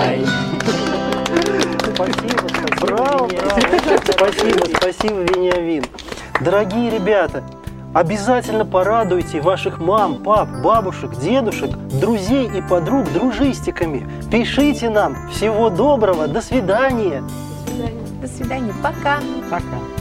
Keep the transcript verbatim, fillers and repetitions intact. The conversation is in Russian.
Бай-бай. Спасибо, спасибо. Браво, браво. Спасибо, спасибо, Вениамин. Дорогие ребята, обязательно порадуйте ваших мам, пап, бабушек, дедушек, друзей и подруг дружистиками. Пишите нам. Всего доброго. До свидания. До свидания. До свидания. Пока. Пока.